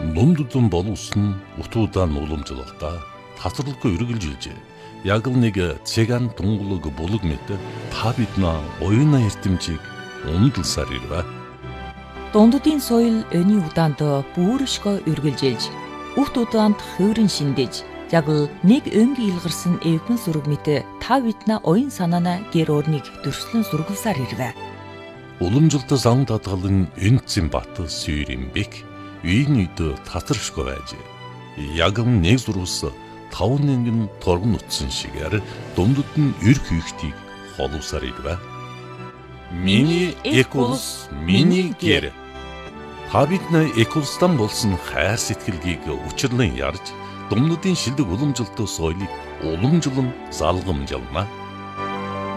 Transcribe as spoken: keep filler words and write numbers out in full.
Нумдудун боловсон утуудан уламжлалта тасралгүй үргэлжилжээ. Яг л нэг цэган тунгалаг булаг мэт та бидна оюуна эрдэмжийг ундалсаар ирвэ. Дунддын соёл өний удаанд бүршгөө үргэлжилж, үхт удаанд хувирын шиндэж, яг л нэг өнгийн илгарсан эвгэн сүрэг мэт та бидна оюун санаана гэр орныг дөрслөн сургалсаар ирвэ. Уламжлалт сан татгалан энцэн бат сүйрэмбек үйн үйд татаршгүй байж. Яг л нэг зурвас таван нэнгэн торгон утсан шигээр дундад нь эрх үйхтийг холовсаар ирвэ. Миний экулс, миний гэр. Та биднээ экулстан болсон хайр сэтгэлгийг учирлан ярьж, дундадын шилдэг уламжлалт соёлыг уламжлан залгамжлана.